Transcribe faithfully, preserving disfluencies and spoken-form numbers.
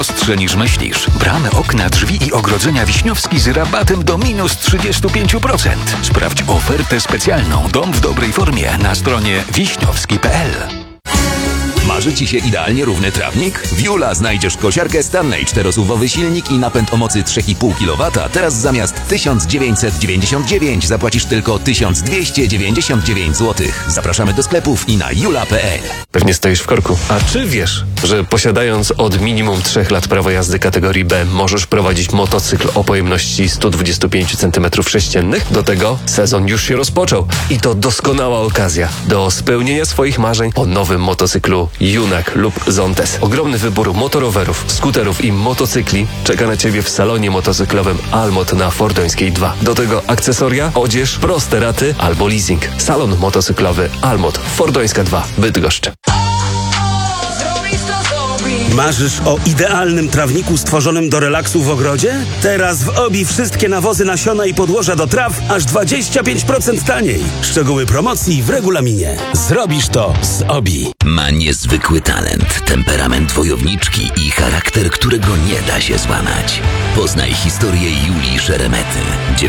Prostsze niż myślisz. Bramy, okna, drzwi i ogrodzenia Wiśniowski z rabatem do minus trzydzieści pięć procent. Sprawdź ofertę specjalną Dom w dobrej formie na stronie wiśniowski kropka p l. Marzy Ci się idealnie równy trawnik? W Jula znajdziesz kosiarkę Stanley, czterosuwowy silnik i napęd o mocy trzy i pół kilowata. Teraz zamiast tysiąc dziewięćset dziewięćdziesiąt dziewięć zapłacisz tylko tysiąc dwieście dziewięćdziesiąt dziewięć złotych. Zapraszamy do sklepów i na jula kropka p l. Pewnie stoisz w korku. A czy wiesz, że posiadając od minimum trzech lat prawo jazdy kategorii B możesz prowadzić motocykl o pojemności sto dwadzieścia pięć centymetrów sześciennych? Do tego sezon już się rozpoczął i to doskonała okazja do spełnienia swoich marzeń o nowym motocyklu Junak lub Zontes. Ogromny wybór motorowerów, skuterów i motocykli czeka na Ciebie w salonie motocyklowym Almot na Fordońskiej dwa. Do tego akcesoria, odzież, proste raty albo leasing. Salon motocyklowy Almot, Fordońska dwa, Bydgoszcz. Marzysz o idealnym trawniku stworzonym do relaksu w ogrodzie? Teraz w Obi wszystkie nawozy, nasiona i podłoża do traw aż dwadzieścia pięć procent taniej. Szczegóły promocji w regulaminie. Zrobisz to z Obi. Ma niezwykły talent, temperament wojowniczki i charakter, którego nie da się złamać. Poznaj historię Julii Szeremety.